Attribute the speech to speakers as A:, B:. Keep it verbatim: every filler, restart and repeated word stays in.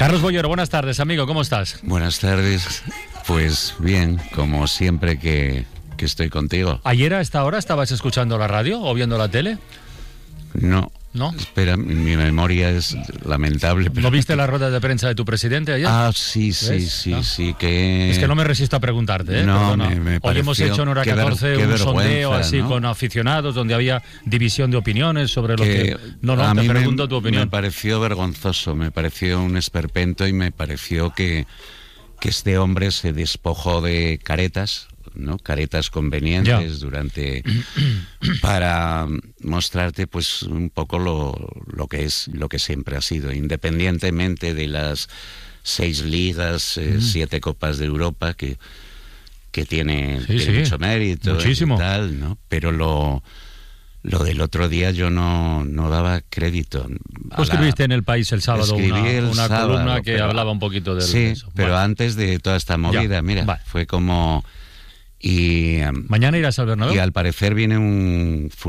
A: Carlos Bollero, buenas tardes, amigo, ¿cómo estás?
B: Buenas tardes, pues bien, como siempre que, que estoy contigo.
A: ¿Ayer a esta hora estabas escuchando la radio o viendo la tele?
B: No.
A: ¿No?
B: Espera, mi memoria es lamentable. Pero...
A: ¿No viste la rueda de prensa de tu presidente ayer?
B: Ah, sí, sí,
A: ¿Ves?
B: sí,
A: ¿No?
B: sí, que...
A: Es que no me resisto a preguntarte, ¿eh?
B: No,
A: Perdona.
B: me, me
A: Hoy hemos hecho en Hora
B: qué ver-
A: catorce
B: qué
A: un
B: vergüenza,
A: sondeo así
B: ¿no?
A: con aficionados, donde había división de opiniones sobre lo que... No, no,
B: a
A: te
B: mí
A: pregunto
B: me,
A: tu opinión.
B: Me pareció vergonzoso, me pareció un esperpento y me pareció que, que este hombre se despojó de caretas, ¿no? Caretas convenientes
A: Ya.
B: durante para mostrarte pues un poco lo, lo que es, lo que siempre ha sido, independientemente de las seis ligas, eh,
A: Mm.
B: siete copas de Europa que que tiene,
A: Sí,
B: tiene
A: sí.
B: mucho mérito
A: Muchísimo.
B: y tal, ¿no? Pero lo lo del otro día yo no, no daba crédito. A
A: Tú escribiste
B: la-
A: en El País el sábado
B: Escribí
A: una,
B: el
A: una
B: sábado,
A: columna que
B: pero-
A: hablaba un poquito de
B: Sí,
A: eso.
B: pero
A: Bueno,
B: antes de toda esta movida,
A: Ya,
B: mira,
A: vale.
B: fue como... Y, em,
A: mañana irás al Bernabéu.
B: y al parecer viene un